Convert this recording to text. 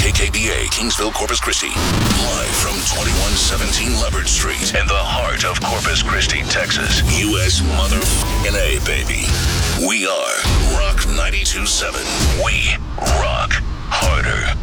KKBA, Kingsville, Corpus Christi. Live from 2117 Leopard Street in the heart of Corpus Christi, Texas. U.S. motherfucking A, baby. We are Rock 92.7. We rock harder.